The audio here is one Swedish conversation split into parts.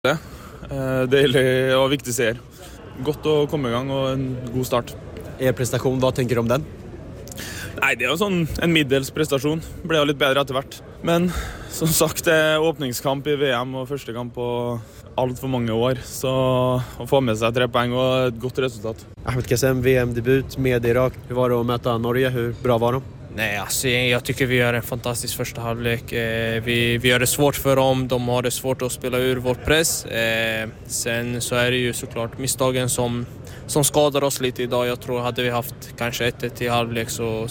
Deilig og viktig seger. Godt å komme i gang og en god start. Prestation, vad tänker du om den? Nej, det er jo sånn en middels prestasjon. Ble jo litt bedre etter hvert. Men som sagt, det er åpningskamp i VM og første kamp på allt för många år. Så å få med sig 3 poäng och ett gott resultat. Ahmed Kassem, VM-debut med Irak. Hur var det att möta Norge? Hur bra var de? Nej, alltså jag tycker vi gör en fantastisk första halvlek. Vi gör det svårt för dem. De har det svårt att spela ur vår press. Sen så är det ju såklart misstagen som skadar oss lite idag. Jag tror hade vi haft kanske 1-1 i halvlek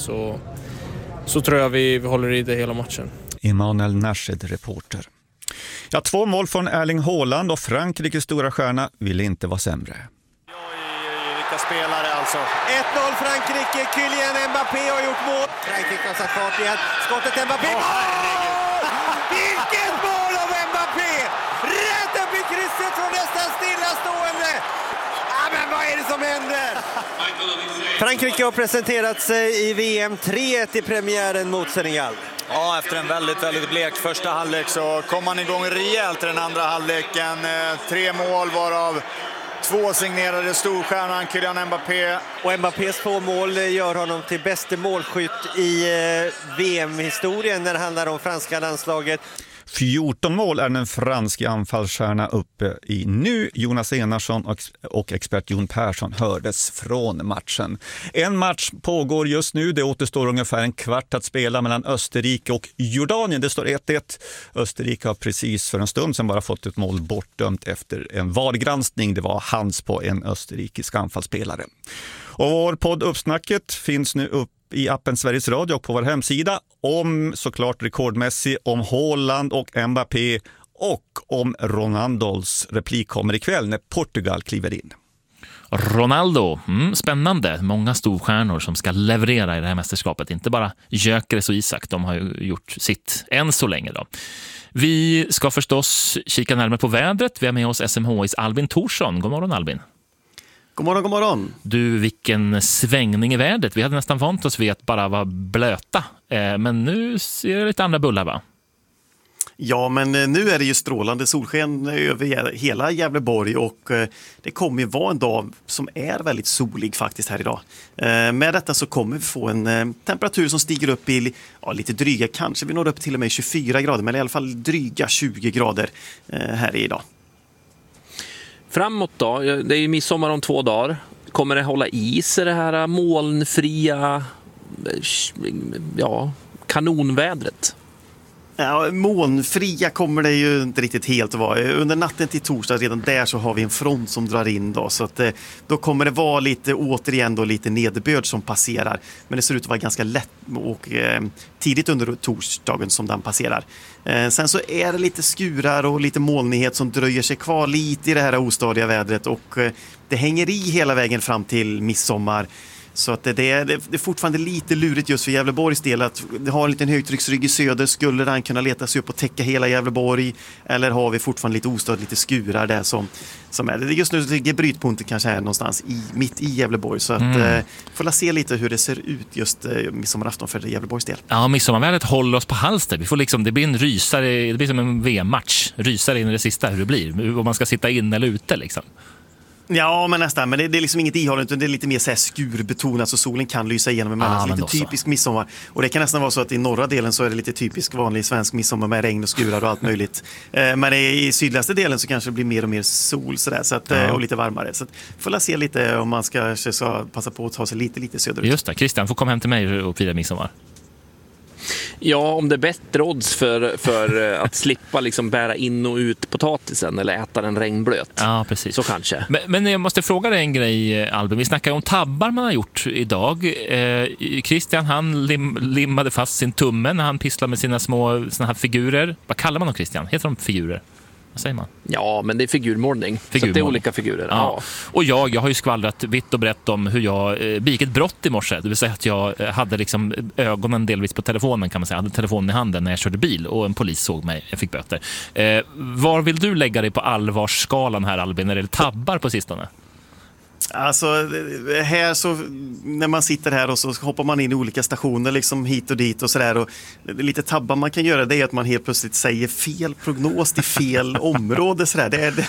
så tror jag vi håller i det hela matchen. Emanuel Nashed, reporter. Ja, 2 mål från Erling Haaland och Frankrikes stora stjärna ville inte vara sämre. Vilka spelare alltså. 1-0 Frankrike, Kylian Mbappé har gjort mål. Frankrike har satt fart igen. Skottet Mbappé. Vilket mål av Mbappé! Rätt upp i krysset från nästan stillastående. Men vad är det som händer? Frankrike har presenterat sig i VM 3-1 i premiären mot Senegal. Ja, efter en väldigt blek första halvlek så kom man igång rejält i den andra halvleken. 3 mål varav 2 signerade storstjärnan Kylian Mbappé. Och Mbappés 2 mål gör honom till bäste målskytt i VM-historien när det handlar om franska landslaget. 14 mål är den franska anfallsstjärna uppe i nu. Jonas Enarsson och expert Jon Persson hördes från matchen. En match pågår just nu. Det återstår ungefär en kvart att spela mellan Österrike och Jordanien. Det står 1-1. Österrike har precis för en stund sedan bara fått ett mål bortdömt efter en VAR-granskning. Det var hands på en österrikisk anfallsspelare. Och vår podd Uppsnacket finns nu upp i appen Sveriges Radio och på vår hemsida om såklart rekordmässig, om Haaland och Mbappé och om Ronaldos replik kommer ikväll när Portugal kliver in. Ronaldo, spännande. Många storstjärnor som ska leverera i det här mästerskapet. Inte bara Gyökeres och Isak, de har ju gjort sitt än så länge då. Vi ska förstås kika närmare på vädret. Vi har med oss SMHIs Albin Thorsson. God morgon Albin. God morgon. Du, vilken svängning i vädret. Vi hade nästan vant oss vid att bara vara blöta. Men nu ser det lite andra bullar, va? Ja, men nu är det ju strålande solsken över hela Gävleborg och det kommer ju vara en dag som är väldigt solig faktiskt här idag. Med detta så kommer vi få en temperatur som stiger upp i lite dryga, kanske vi når upp till och med 24 grader, men i alla fall dryga 20 grader här idag. Framåt då, det är ju midsommar om 2 dagar. Kommer det hålla i sig det här molnfria kanonvädret? Ja, molnfria kommer det ju inte riktigt helt att vara. Under natten till torsdag redan där så har vi en front som drar in då, så att då kommer det vara lite nederbörd som passerar. Men det ser ut att vara ganska lätt och tidigt under torsdagen som den passerar. Sen så är det lite skurar och lite molnighet som dröjer sig kvar lite i det här ostadiga vädret och det hänger i hela vägen fram till midsommar. Så att det är fortfarande lite lurigt just för Gävleborgs del att det har en liten högtrycksrygg i söder. Skulle den kunna leta sig upp och täcka hela Gävleborg? Eller har vi fortfarande lite ostad, lite skurar där som är det? Just nu ligger brytpunkten kanske här någonstans mitt i Gävleborg. Så att får se lite hur det ser ut just midsommarafton för Gävleborgs del. Ja, midsommarvädret håller oss på halster. Vi får liksom, det blir en rysare, det blir som en VM-match. Rysare in i det sista hur det blir. Om man ska sitta in eller ute liksom. Ja, men nästan. Men det är liksom inget ihåll, utan det är lite mer så här skurbetonat så solen kan lysa igenom emellan. Lite typisk midsommar. Och det kan nästan vara så att i norra delen så är det lite typisk vanlig svensk midsommar med regn och skurar och allt möjligt. Men i sydligaste delen så kanske det blir mer och mer sol sådär, så att, och lite varmare. Så att, får jag se lite om man ska passa på att ta sig lite söderut. Just det, Christian får komma hem till mig och fira midsommar. Ja, om det är bättre odds för att slippa liksom bära in och ut potatisen eller äta den regnblöt. Ja, precis. Så kanske. Men jag måste fråga dig en grej, Albin. Vi snackar om tabbar man har gjort idag. Christian, han limmade fast sin tumme när han pisslade med sina små såna här figurer. Vad kallar man dem, Christian? Heter de figurer? Vad säger man? Ja, men det är figurmålning. Så det är olika figurer. Ja. Och jag har ju skvallrat vitt och brett om hur jag begick ett brott i morse. Det vill säga att jag hade liksom ögonen delvis på telefonen, kan man säga. Jag hade telefonen i handen när jag körde bil och en polis såg mig. Jag fick böter. Var vill du lägga dig på allvarsskalan här, Albin, när det tabbar på sistone? Alltså här så när man sitter här och så hoppar man in i olika stationer liksom hit och dit och sådär, och lite tabbar man kan göra det är att man helt plötsligt säger fel prognos till fel område sådär.